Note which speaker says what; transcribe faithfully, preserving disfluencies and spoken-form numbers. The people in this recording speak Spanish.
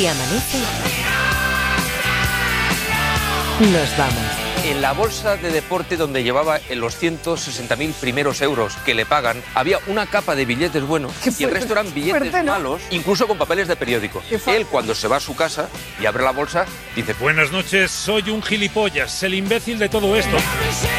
Speaker 1: Y amanece. Nos vamos.
Speaker 2: En la bolsa de deporte donde llevaba los ciento sesenta mil primeros euros que le pagan, había una capa de billetes buenos y el resto eran billetes
Speaker 3: fuerte, ¿no?
Speaker 2: malos, incluso con papeles de periódico. Él, cuando se va a su casa y abre la bolsa, dice:
Speaker 4: Buenas noches, soy un gilipollas, el imbécil de todo esto.